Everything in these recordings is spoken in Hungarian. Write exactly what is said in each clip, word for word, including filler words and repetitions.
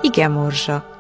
Igemorzsa.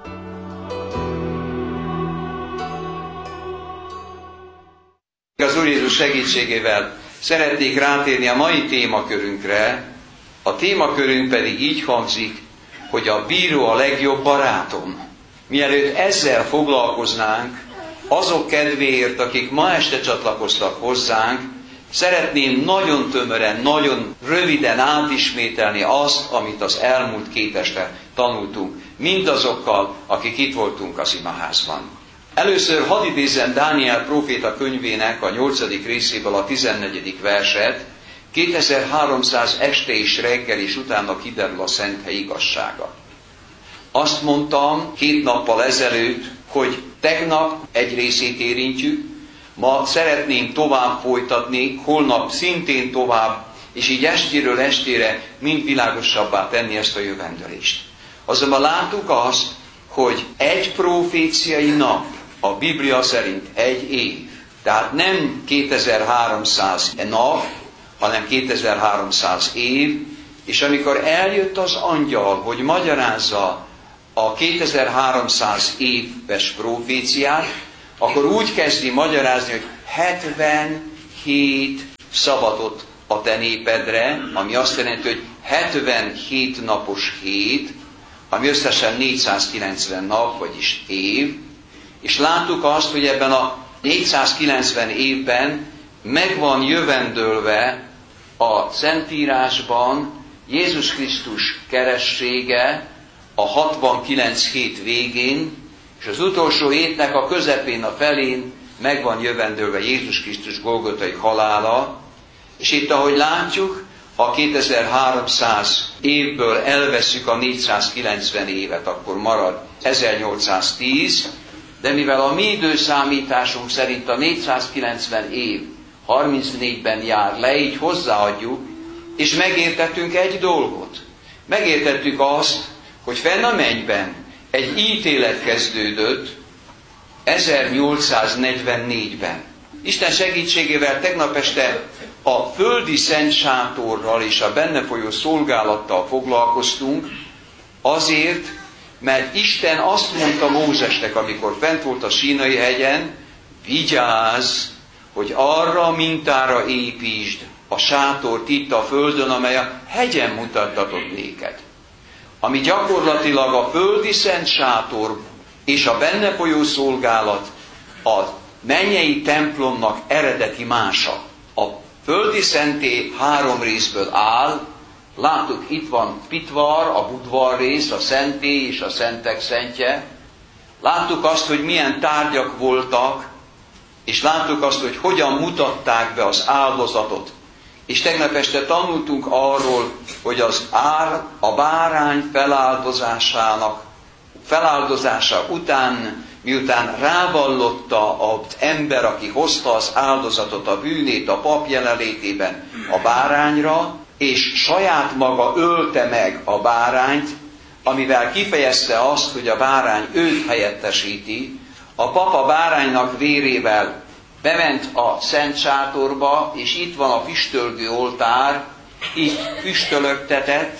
Az Úr Jézus segítségével szeretnék rátérni a mai témakörünkre. A témakörünk pedig így hangzik, hogy a bíró a legjobb barátom. Mielőtt ezzel foglalkoznánk, azok kedvéért, akik ma este csatlakoztak hozzánk, szeretném nagyon tömören, nagyon röviden átismételni azt, amit az elmúlt két este tanultunk, mindazokkal, akik itt voltunk az imaházban. Először hadd idézzem Dániel próféta könyvének a nyolcadik részéből a tizennegyedik verset, kétezer-háromszáz este és reggel, és utána kiderül a szent hely igazsága. Azt mondtam két nappal ezelőtt, hogy tegnap egy részét érintjük, ma szeretném tovább folytatni, holnap szintén tovább, és így estéről estére mind világosabbá tenni ezt a jövendőlést. Azonban láttuk azt, hogy egy proféciai nap a Biblia szerint egy év. Tehát nem kétezer-háromszáz nap, hanem kétezer-háromszáz év, és amikor eljött az angyal, hogy magyarázza a kétezer-háromszáz éves proféciát, akkor úgy kezdi magyarázni, hogy hetvenhét szabadot a te népedre, ami azt jelenti, hogy hetvenhét napos hét, ami összesen négyszázkilencven nap, vagyis év, és láttuk azt, hogy ebben a négyszázkilencven évben meg van jövendőlve a Szentírásban Jézus Krisztus keressége a hatvankilenc hét végén, és az utolsó hétnek a közepén, a felén meg van jövendőlve Jézus Krisztus golgotai halála, és itt, ahogy látjuk, ha kétezer-háromszáz évből elvesszük a négyszázkilencven évet, akkor marad ezernyolcszáztíz, de mivel a mi időszámításunk szerint a négyszázkilencven év harmincnégyben jár le, így hozzáadjuk, és megértettünk egy dolgot. Megértettük azt, hogy fenn a mennyben egy ítélet kezdődött ezernyolcszáznegyvennégyben. Isten segítségével tegnap este a földi szent sátorral és a benne folyó szolgálattal foglalkoztunk, azért, mert Isten azt mondta Mózesnek, amikor fent volt a Sínai hegyen, vigyázz, hogy arra a mintára építsd a sátort itt a földön, amely a hegyen mutattatott néked. Ami gyakorlatilag a földi szent sátor és a benne folyó szolgálat a mennyei templomnak eredeti mása. A földi szentély három részből áll, láttuk, itt van Pitvar, a budvar rész, a szentély és a szentek szentje. Láttuk azt, hogy milyen tárgyak voltak, és láttuk azt, hogy hogyan mutatták be az áldozatot. És tegnap este tanultunk arról, hogy az ár, a bárány feláldozásának, feláldozása után, miután rávallotta az ember, aki hozta az áldozatot, a bűnét a pap jelenlétében a bárányra, és saját maga ölte meg a bárányt, amivel kifejezte azt, hogy a bárány őt helyettesíti, a pap a báránynak vérével bement a szent sátorba, és itt van a füstölgő oltár, itt füstölögtetett,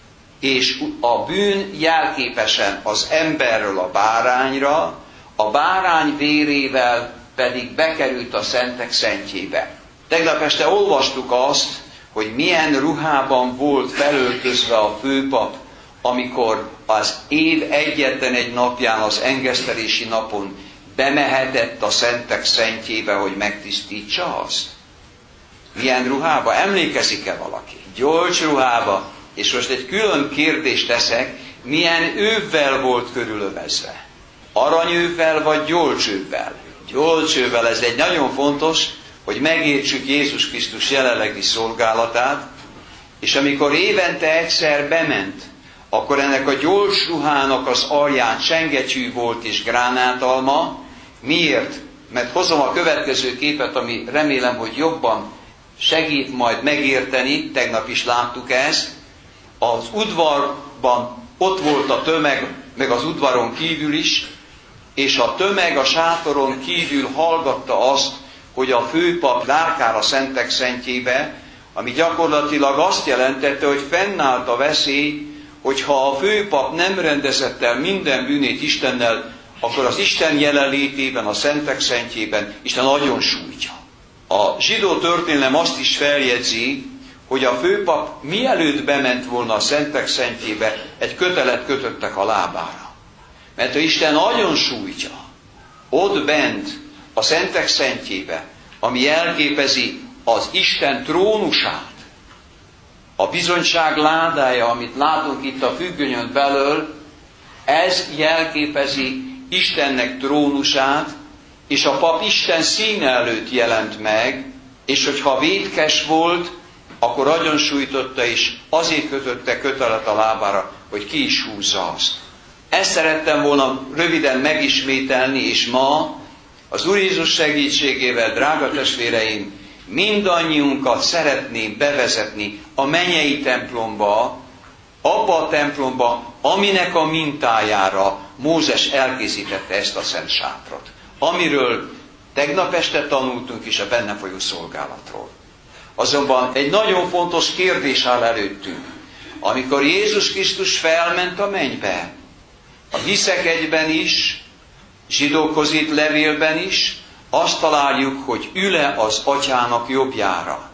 és a bűn jelképesen az emberről a bárányra, a bárány vérével pedig bekerült a szentek szentjébe. Tegnap este olvastuk azt, hogy milyen ruhában volt felöltözve a főpap, amikor az év egyetlen egy napján, az engesztelési napon bemehetett a szentek szentjébe, hogy megtisztítsa azt. Milyen ruhába? Emlékezik-e valaki? Gyolcs ruhába. És most egy külön kérdést teszek, milyen ővvel volt körülövezve? Aranyővvel vagy gyolcsővvel? Gyolcsővvel, ez egy nagyon fontos, hogy megértsük Jézus Krisztus jelenlegi szolgálatát, és amikor évente egyszer bement, akkor ennek a gyolcs ruhának az alján csengetyű volt és gránátalma. Miért? Mert hozom a következő képet, ami remélem, hogy jobban segít majd megérteni, tegnap is láttuk ezt. Az udvarban ott volt a tömeg, meg az udvaron kívül is, és a tömeg a sátoron kívül hallgatta azt, hogy a főpap lárkál a szentek szentjébe, ami gyakorlatilag azt jelentette, hogy fennállt a veszély, hogyha a főpap nem rendezett el minden bűnét Istennel, akkor az Isten jelenlétében, a szentek szentjében Isten nagyon sújtja. A zsidó történelem azt is feljegyzi, hogy a főpap mielőtt bement volna a szentek szentjébe, egy kötelet kötöttek a lábára. Mert ha Isten nagyon sújtja, ott bent a szentek szentjébe, ami jelképezi az Isten trónusát, a bizonyság ládája, amit látunk itt a függönyön belől, ez jelképezi Istennek trónusát, és a pap Isten színe előtt jelent meg, és hogyha vétkes volt, akkor nagyon sújtotta, és azért kötötte kötelet a lábára, hogy ki is húzza azt. Ezt szerettem volna röviden megismételni, és ma az Úr Jézus segítségével, drága testvéreim, mindannyiunkat szeretném bevezetni a mennyei templomba, abba a templomba, aminek a mintájára Mózes elkészítette ezt a szent sátrot, amiről tegnap este tanultunk is a benne folyó szolgálatról. Azonban egy nagyon fontos kérdés áll előttünk. Amikor Jézus Krisztus felment a mennybe, a Hiszek egyben is, zsidókhoz írt levélben is, azt találjuk, hogy ül-e az atyának jobbjára.